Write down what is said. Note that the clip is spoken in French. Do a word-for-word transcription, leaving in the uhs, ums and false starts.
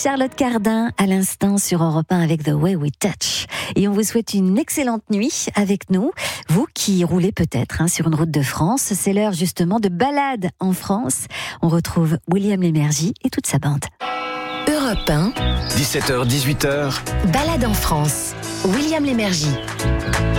Charlotte Cardin à l'instant sur Europe un avec The Way We Touch. Et on vous souhaite une excellente nuit avec nous. Vous qui roulez peut-être hein, sur une route de France, c'est l'heure justement de balade en France. On retrouve William Lémergie et toute sa bande. Europe un, dix-sept heures dix-huit heures, balade en France. William Lémergie.